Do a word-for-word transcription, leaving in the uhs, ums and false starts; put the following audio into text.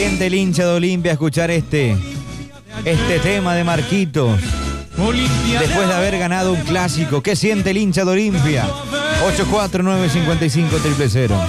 Siente el hincha de Olimpia a escuchar este, este tema de Marquitos. Después de haber ganado un clásico, ¿qué siente el hincha de Olimpia? ocho cuatro nueve cinco cinco cero cero.